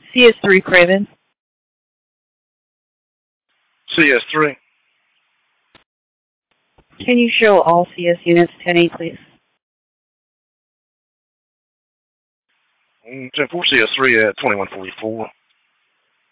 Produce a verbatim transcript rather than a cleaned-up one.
C S three Craven. C S three. Can you show all C S units ten eight, please? ten four C S three at twenty-one forty-four.